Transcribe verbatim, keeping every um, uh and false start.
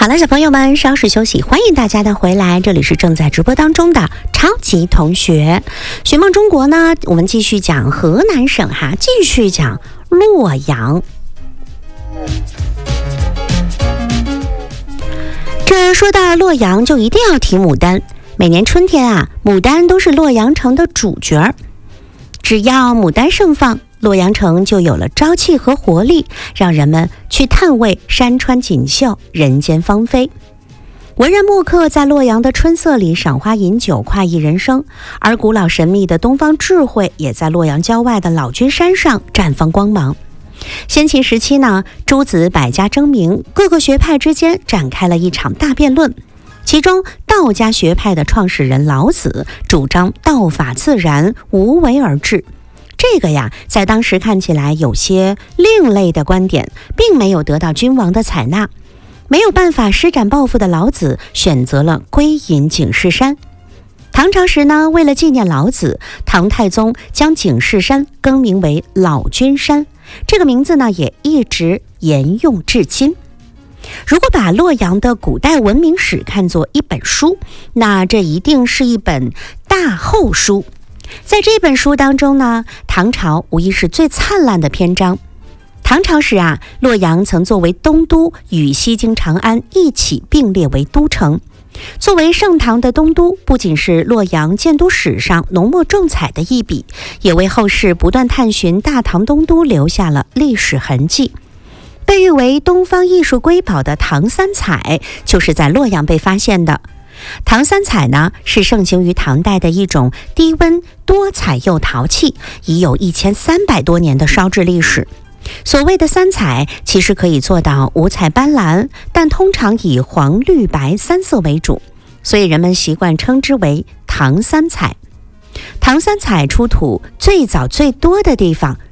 好了，小朋友们，稍事休息，欢迎大家的回来，这里是正在直播当中的超级同学学梦中国呢，我们继续讲河南省哈，继续讲洛阳。这说到洛阳，就一定要提牡丹。每年春天啊，牡丹都是洛阳城的主角儿。只要牡丹盛放，洛阳城就有了朝气和活力，让人们去探味山川锦绣，人间芳菲。文人墨客在洛阳的春色里赏花饮酒，快意人生，而古老神秘的东方智慧也在洛阳郊外的老君山上绽放光芒。先秦时期呢，诸子百家争鸣，各个学派之间展开了一场大辩论。其中道家学派的创始人老子主张道法自然，无为而治。这个呀，在当时看起来有些另类的观点，并没有得到君王的采纳。没有办法施展抱负的老子选择了归隐景士山。唐朝时呢，为了纪念老子，唐太宗将景士山更名为老君山，这个名字呢也一直沿用至今。如果把洛阳的古代文明史看作一本书，那这一定是一本大厚书。在这本书当中呢，唐朝无疑是最灿烂的篇章。唐朝时啊，洛阳曾作为东都，与西京长安一起并列为都城。作为盛唐的东都，不仅是洛阳建都史上浓墨重彩的一笔，也为后世不断探寻大唐东都留下了历史痕迹。被誉为东方艺术瑰宝的唐三彩，就是在洛阳被发现的。唐三彩呢，是盛行于唐代的一种低温多彩釉陶器，已有一千三百多年的烧制历史。所谓的三彩，其实可以做到五彩斑斓，但通常以黄、绿、白三色为主，所以人们习惯称之为唐三彩。唐三彩出土最早最多的地方